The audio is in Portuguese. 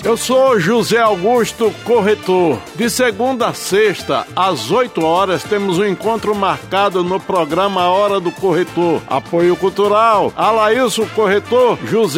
Eu sou José Augusto Corretor. De segunda a sexta, às 8 horas, temos um encontro marcado no programa Hora do Corretor. Apoio cultural, Alailson Corretor, José